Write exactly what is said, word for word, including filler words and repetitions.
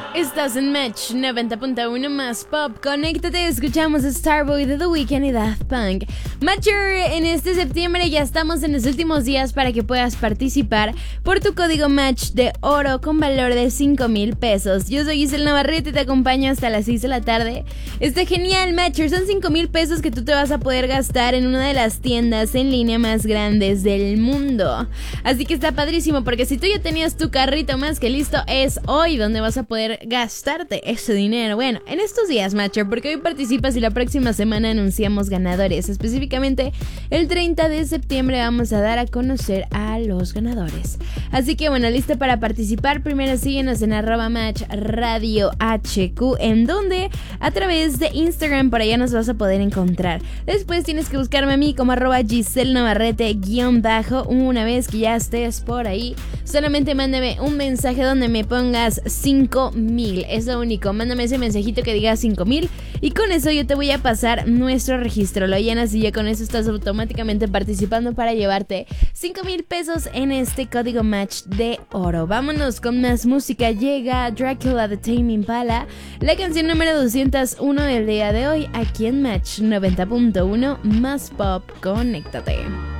Estás en Match noventa punto uno más Pop. Conéctate, escuchamos Starboy de The Weeknd y Daft Punk. Matcher, en este septiembre ya estamos en los últimos días para que puedas participar por tu código Match de oro con valor de cinco mil pesos. Yo soy Giselle Navarrete y te acompaño hasta las seis de la tarde. Está genial, Matcher, son cinco mil pesos que tú te vas a poder gastar en una de las tiendas en línea más grandes del mundo. Así que está padrísimo, porque si tú ya tenías tu carrito más que listo, es hoy donde vas a poder gastarte ese dinero. Bueno, en estos días, Matcher, porque hoy participas y la próxima semana anunciamos ganadores. Específicamente el treinta de septiembre vamos a dar a conocer a los ganadores. Así que bueno, listo para participar. Primero síguenos en arroba match radio hq, en donde a través de Instagram, por allá nos vas a poder encontrar. Después tienes que buscarme a mí como arroba Giselle Navarrete guión bajo. Una vez que ya estés por ahí, solamente mándame un mensaje donde me pongas cinco mil. Es lo único, mándame ese mensajito que diga cinco mil y con eso yo te voy a pasar nuestro registro. Lo llenas y ya con eso estás automáticamente participando para llevarte cinco mil pesos en este código Match de oro. Vámonos con más música. Llega Dracula de Tame Impala, la canción número doscientos uno del día de hoy aquí en Match noventa punto uno más Pop. Conéctate.